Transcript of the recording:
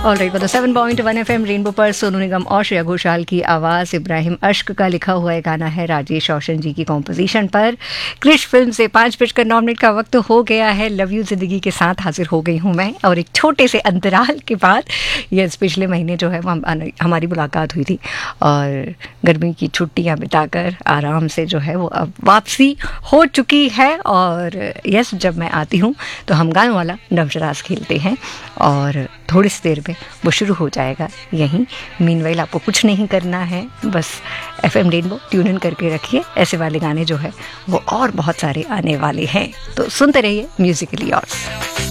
Alright, मतलब 7.1 FM rainbow पर सोनू निगम और श्रेया घोषाल की आवाज़, इब्राहिम अश्क का लिखा हुआ एक गाना है राजेश रोशन जी की कॉम्पोजिशन पर। क्रिश फिल्म से 5:09 का वक्त हो गया है। लव यू जिंदगी के साथ हाजिर हो गई हूँ मैं, और एक छोटे से अंतराल के बाद यस पिछले महीने जो है वो हमारी मुलाकात हुई थी, और गर्मी की छुट्टियाँ बिताकर आराम से जो है वो अब वापसी हो चुकी है। और यस, जब मैं आती हूँ तो हम गानों वाला डमशराज खेलते हैं, और थोड़ी सी देर में वो शुरू हो जाएगा यहीं। मीनवाइल आपको कुछ नहीं करना है, बस FM रेनबो ट्यून इन करके रखिए। ऐसे वाले गाने जो है वो और बहुत सारे आने वाले हैं, तो सुनते रहिए म्यूजिकली योर्स।